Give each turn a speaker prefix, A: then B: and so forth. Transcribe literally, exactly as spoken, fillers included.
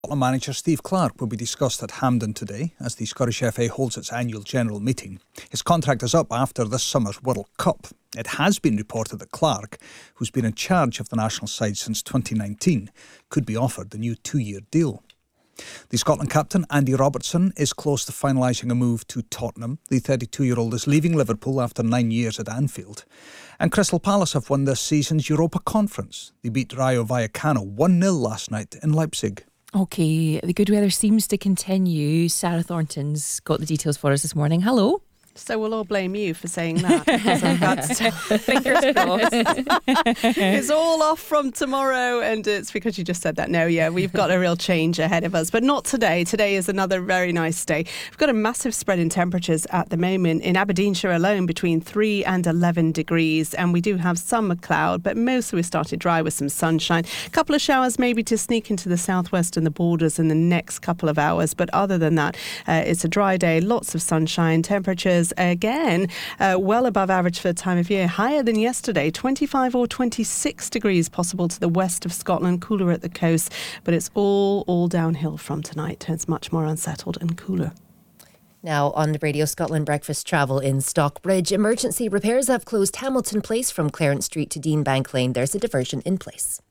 A: Scotland manager Steve Clarke will be discussed at Hampden today as the Scottish F A holds its annual general meeting. His contract is up after this summer's World Cup. It has been reported that Clarke, who's been in charge of the national side since twenty nineteen, could be offered the new two-year deal. The Scotland captain, Andy Robertson, is close to finalising a move to Tottenham. The thirty-two-year-old is leaving Liverpool after nine years at Anfield. And Crystal Palace have won this season's Europa Conference. They beat Rayo Vallecano one nil last night in Leipzig.
B: OK, the good weather seems to continue. Sarah Thornton's got the details for us this morning. Hello.
C: So we'll all blame you for saying that. Because I've got to fingers crossed. It's all off from tomorrow, and it's because you just said that. No, yeah, we've got a real change ahead of us, but not today. Today is another very nice day. We've got a massive spread in temperatures at the moment. In Aberdeenshire alone, between three and eleven degrees, and we do have some cloud, but mostly we started dry with some sunshine. A couple of showers maybe to sneak into the southwest and the borders in the next couple of hours, but other than that, uh, it's a dry day, lots of sunshine. Temperatures again uh, well above average for the time of year, higher than yesterday, twenty-five or twenty-six degrees possible to the west of Scotland, cooler at the coast, but it's all all downhill from tonight. It's much more unsettled and cooler.
D: Now on the Radio Scotland Breakfast Travel in Stockbridge, emergency repairs have closed Hamilton Place from Clarence Street to Dean Bank Lane. There's a diversion in place.